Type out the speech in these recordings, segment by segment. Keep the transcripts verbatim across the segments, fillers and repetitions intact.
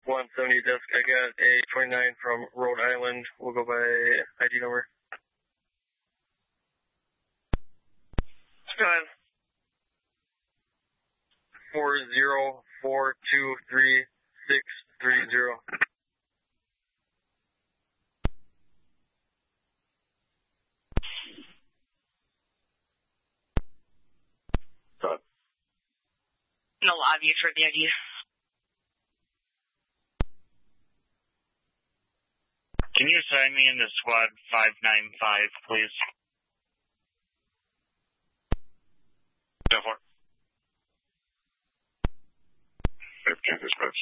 one seventy desk. I got a twenty-nine from Rhode Island. We'll go by I D number. Go ahead. Four zero four two three six three zero. Good. No lobby for the I D. Can you assign me into squad five nine five, please? Go for it. fifteen dispatch.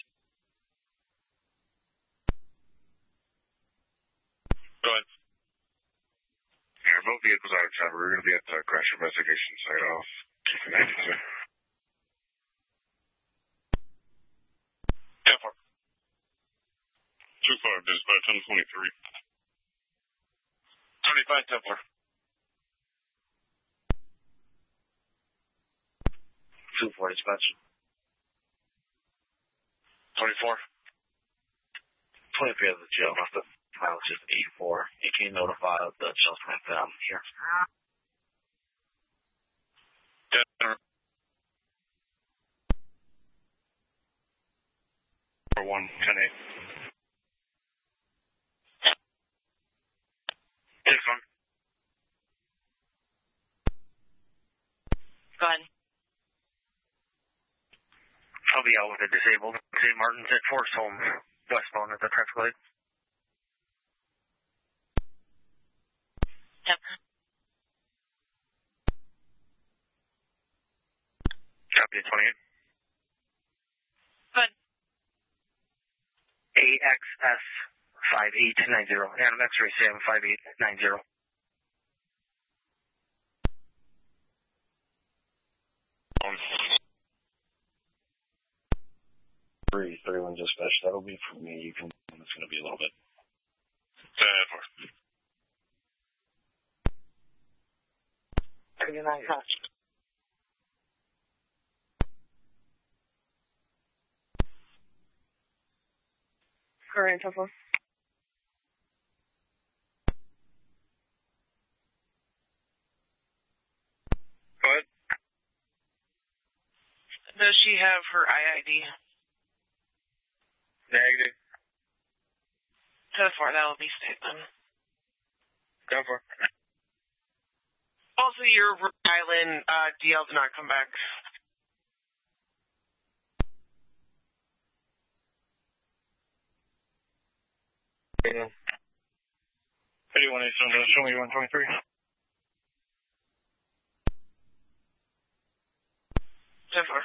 Go ahead. Yeah, both vehicles out of town. We're going to be at the crash investigation site off. Keep an eye on it. Go for it. two five dispatch, ten twenty-three. twenty-five Templar. two four dispatch. twenty-four. twenty-three of the jail, not the file, just eight four. You can notify the jail strength down here. Denver. For one, ten eight. Six one. Go ahead. I'll be out with a disabled. Saint Martin's at Forest Home, westbound at the traffic light. Yep. Copy twenty-eight. Good. A X S five eight nine zero. Adam X-ray Sam five eight nine zero. Um, Three, three one dispatch. That'll be for me. You can. It's going to be a little bit. ten four. thirty-nine touch. Current Templar. Go ahead. Does she have her I I D? Negative. ten four, that will be state then. ten four. Also, your Rhode Island uh, D L did not come back. Yeah. eighty-one eight seven, show me one twenty-three. ten four.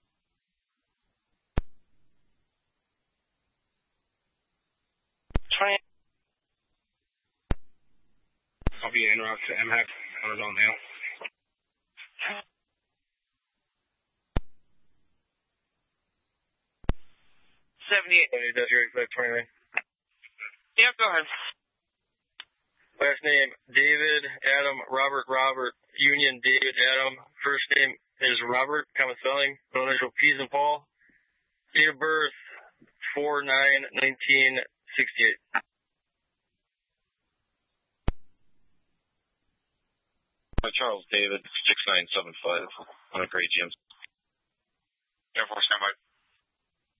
twenty. I'll be en route to M HAC. I was on now. seventy-eight. That's your exact twenty-nine. Yep, go ahead. Last name, David Adam Robert Robert Union David Adam. First name is Robert, common spelling, middle initial P's and Paul. Date of birth, four nine nineteen sixty-eight. Charles David, six nine seven five, on a great G M. Air Force, stand by.